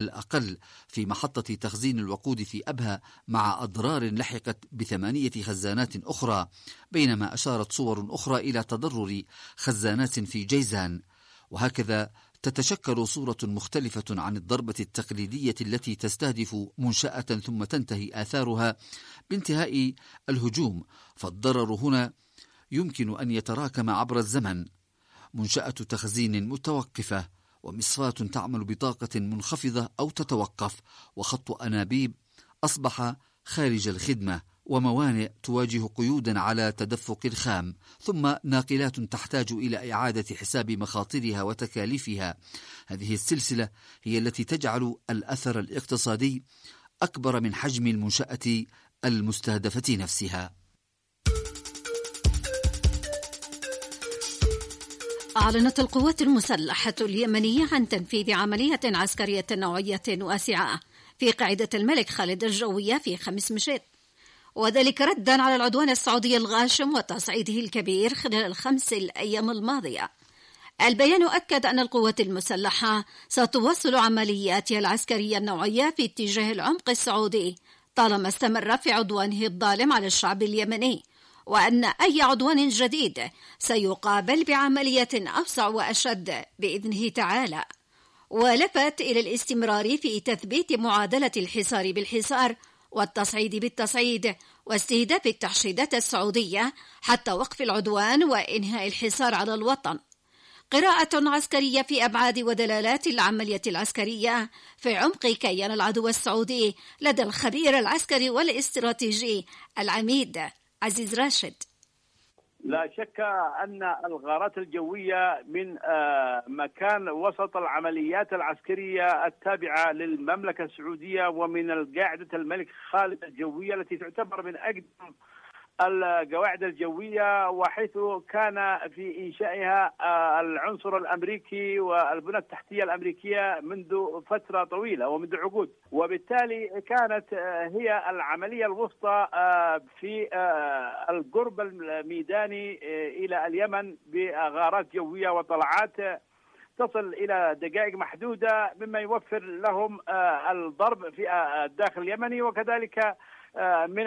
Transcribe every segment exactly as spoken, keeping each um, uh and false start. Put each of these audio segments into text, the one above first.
الأقل في محطة تخزين الوقود في أبها، مع أضرار لحقت بثمانية خزانات أخرى، بينما أشارت صور أخرى إلى تضرر خزانات في جيزان. وهكذا تتشكل صورة مختلفة عن الضربة التقليدية التي تستهدف منشأة ثم تنتهي آثارها بانتهاء الهجوم، فالضرر هنا يمكن أن يتراكم عبر الزمن. منشأة تخزين متوقفة، ومصفاة تعمل بطاقة منخفضة أو تتوقف، وخط أنابيب أصبح خارج الخدمة، وموانئ تواجه قيودا على تدفق الخام، ثم ناقلات تحتاج إلى إعادة حساب مخاطرها وتكاليفها. هذه السلسلة هي التي تجعل الأثر الاقتصادي أكبر من حجم المنشأة المستهدفة نفسها. أعلنت القوات المسلحة اليمنية عن تنفيذ عملية عسكرية نوعية واسعة في قاعدة الملك خالد الجوية في خمس مشيط، وذلك ردا على العدوان السعودي الغاشم وتصعيده الكبير خلال الخمس الأيام الماضية. البيان أكد أن القوات المسلحة ستواصل عملياتها العسكرية النوعية في اتجاه العمق السعودي طالما استمر في عدوانه الظالم على الشعب اليمني، وأن أي عدوان جديد سيقابل بعملية أوسع وأشد بإذنه تعالى. ولفت إلى الاستمرار في تثبيت معادلة الحصار بالحصار والتصعيد بالتصعيد واستهداف التحشيدات السعودية حتى وقف العدوان وإنهاء الحصار على الوطن. قراءة عسكرية في أبعاد ودلالات العملية العسكرية في عمق كيان العدو السعودي لدى الخبير العسكري والاستراتيجي العميد عزيز راشد. لا شك أن الغارات الجوية من مكان وسط العمليات العسكرية التابعة للمملكة السعودية ومن القاعدة الملك خالد الجوية التي تعتبر من أقدم القواعد الجوية، وحيث كان في إنشائها العنصر الأمريكي والبنى التحتية الأمريكية منذ فترة طويلة ومنذ عقود، وبالتالي كانت هي العملية الوسطى في القرب الميداني إلى اليمن بغارات جوية وطلعات تصل إلى دقائق محدودة، مما يوفر لهم الضرب في الداخل اليمني، وكذلك من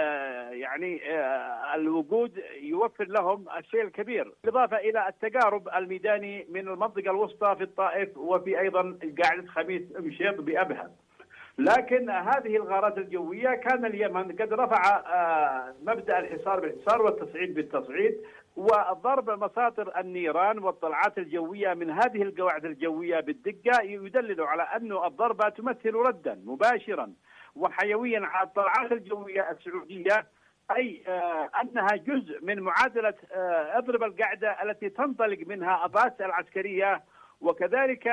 يعني الوجود يوفر لهم الشيء الكبير، بالإضافة إلى التقارب الميداني من المنطقة الوسطى في الطائف وفي أيضا قاعدة خميس مشيط بأبها. لكن هذه الغارات الجوية كان اليمن قد رفع مبدأ الحصار بالحصار والتصعيد بالتصعيد، وضرب مساطر النيران والطلعات الجوية من هذه القواعد الجوية بالدقة يدلل على أن الضربة تمثل ردا مباشرا وحيويا على الطلعات الجوية السعودية، أي أنها جزء من معادلة اضرب القاعدة التي تنطلق منها الرأس العسكرية. وكذلك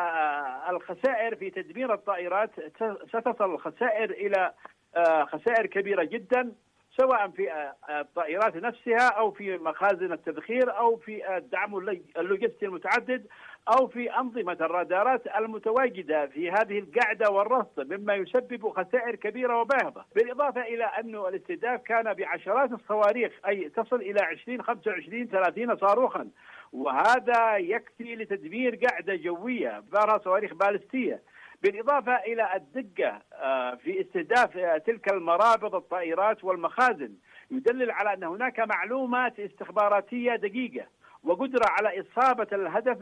الخسائر في تدمير الطائرات ستصل الخسائر إلى خسائر كبيرة جدا، سواء في الطائرات نفسها أو في مخازن التذخير أو في الدعم اللوجستي المتعدد أو في أنظمة الرادارات المتواجدة في هذه القاعدة والرصد، مما يسبب خسائر كبيرة وباهظة. بالإضافة إلى أن الاستهداف كان بعشرات الصواريخ، أي تصل إلى عشرين خمسة وعشرين ثلاثين صاروخا، وهذا يكفي لتدمير قاعدة جوية بارها صواريخ بالستية. بالإضافة إلى الدقة في استهداف تلك المرابط الطائرات والمخازن، يدلل على أن هناك معلومات استخباراتية دقيقة وقدرة على إصابة الهدف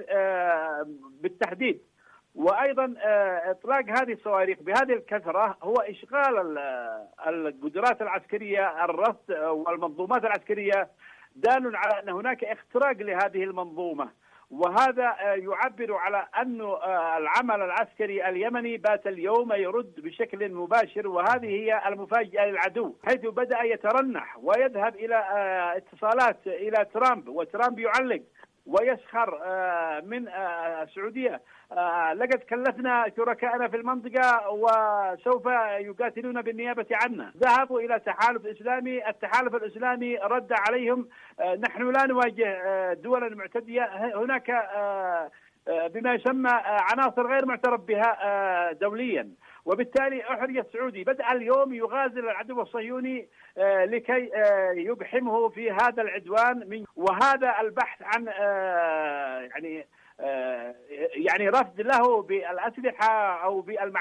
بالتحديد. وأيضا إطلاق هذه الصواريخ بهذه الكثرة هو إشغال القدرات العسكرية الرصد والمنظومات العسكرية، دال على أن هناك اختراق لهذه المنظومة، وهذا يعبر على أن العمل العسكري اليمني بات اليوم يرد بشكل مباشر، وهذه هي المفاجأة للعدو، حيث بدأ يترنح ويذهب إلى اتصالات إلى ترامب، وترامب يعلق ويسخر من السعودية. لقد كلفنا شركائنا في المنطقة وسوف يقاتلون بالنيابة عنا. ذهبوا إلى تحالف إسلامي، التحالف الإسلامي رد عليهم: نحن لا نواجه دولا معتدية، هناك بما يسمى عناصر غير معترف بها دوليا. وبالتالي أحرج السعودي، بدأ اليوم يغازل العدو الصهيوني لكي يبحمه في هذا العدوان، وهذا البحث عن يعني يعني رفض له بالأسلحة أو بالمعلومات